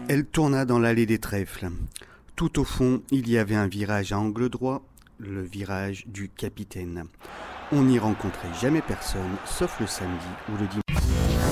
Elle tourna dans l'allée des trèfles. Tout au fond, il y avait un virage à angle droit, le virage du capitaine. On n'y rencontrait jamais personne, sauf le samedi ou le dimanche.